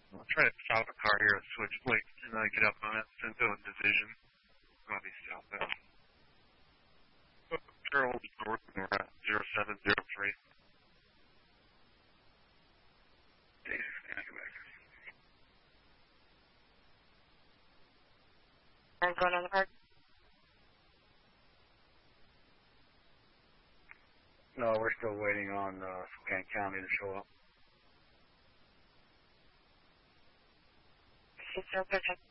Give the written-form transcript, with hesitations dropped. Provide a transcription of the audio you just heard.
I'll try to stop a car here at Switchblade and get up on it. Cinto and Division. I'll be southbound. Charles North, we're at 0703. I'm going on the park. No, we're still waiting on Spokane County to show up. She's still pushing.